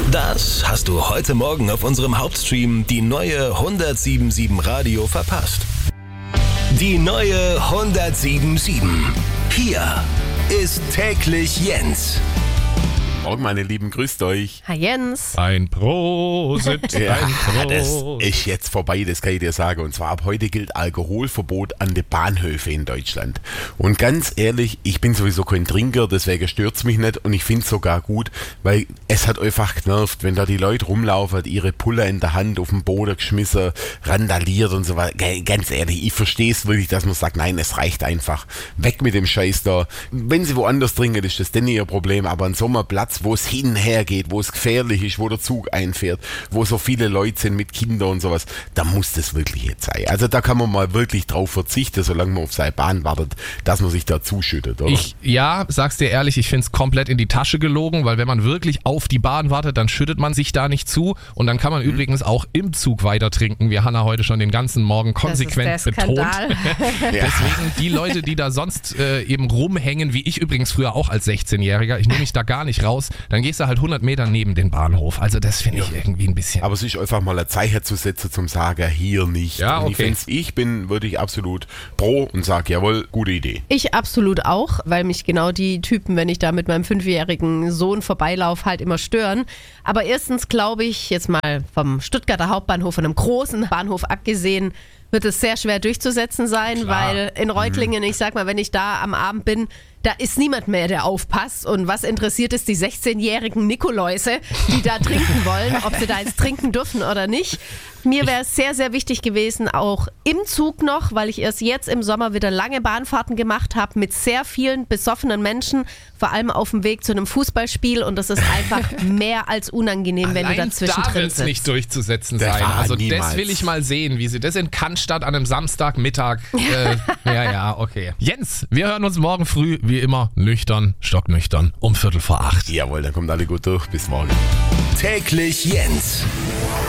Das hast du heute Morgen auf unserem Hauptstream die neue 107.7 Radio verpasst. Die neue 107.7. Hier ist täglich Jens. Morgen, meine Lieben, grüßt euch. Hi Jens. Ein Prosit, Ja, ein das Prost. ist jetzt vorbei, das kann ich dir sagen. Und zwar ab heute gilt Alkoholverbot an den Bahnhöfen in Deutschland. Und ganz ehrlich, ich bin sowieso kein Trinker, deswegen stört's mich nicht. Und ich finde es sogar gut, weil es hat einfach genervt, wenn da die Leute rumlaufen, ihre Pulle in der Hand auf den Boden geschmissen, randaliert und so weiter. Ganz ehrlich, ich verstehe es wirklich, dass man sagt, nein, es reicht einfach. Weg mit dem Scheiß da. Wenn sie woanders trinken, ist das dann ihr Problem. Aber an so einem Platz, wo es hin und her geht, wo es gefährlich ist, wo der Zug einfährt, wo so viele Leute sind mit Kindern und sowas, da muss das wirklich jetzt sein. Also da kann man mal wirklich drauf verzichten, solange man auf seine Bahn wartet, dass man sich da zuschüttet, oder? Sag's dir ehrlich, ich find's komplett in die Tasche gelogen, weil wenn man wirklich auf die Bahn wartet, dann schüttet man sich da nicht zu und dann kann man übrigens auch im Zug weiter trinken, wie Hannah heute schon den ganzen Morgen konsequent das ist der betont. Skandal. Deswegen die Leute, die da sonst eben rumhängen, wie ich übrigens früher auch als 16-Jähriger, ich nehme mich da gar nicht raus, dann gehst du halt 100 Meter neben den Bahnhof. Also das finde ich irgendwie ein bisschen... Aber sich einfach mal ein Zeichen zu setzen zum Sagen, hier nicht. Ja, Und okay. ich bin wirklich absolut pro und sage, jawohl, gute Idee. Ich absolut auch, weil mich genau die Typen, wenn ich da mit meinem 5-jährigen Sohn vorbeilaufe, halt immer stören. Aber erstens glaube ich, jetzt mal vom Stuttgarter Hauptbahnhof, von einem großen Bahnhof abgesehen, wird es sehr schwer durchzusetzen sein, Klar. weil in Reutlingen, ich sag mal, wenn ich da am Abend bin, da ist niemand mehr, der aufpasst. Und was interessiert es die 16-jährigen Nikoläuse, die da trinken wollen, ob sie da jetzt trinken dürfen oder nicht. Mir wäre es sehr, sehr wichtig gewesen, auch im Zug noch, weil ich erst jetzt im Sommer wieder lange Bahnfahrten gemacht habe mit sehr vielen besoffenen Menschen, vor allem auf dem Weg zu einem Fußballspiel. Und das ist einfach mehr als unangenehm, wenn du Allein dazwischen da drin wird's sitzt. nicht durchzusetzen Das sein. war Also niemals. das will ich mal sehen, wie sie das in Cannstatt an einem Samstagmittag... okay. Jens, wir hören uns morgen früh, wie immer, nüchtern, stocknüchtern, um 7:45. Jawohl, dann kommt alle gut durch. Bis morgen. Täglich Jens.